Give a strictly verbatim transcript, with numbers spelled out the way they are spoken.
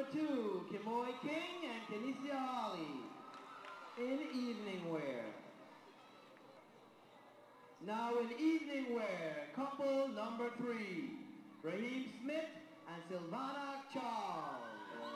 number two, Kimoy King and Kenesia Holly in evening wear. Now in evening wear, couple number three, Raheem Smith and Silvana Charles.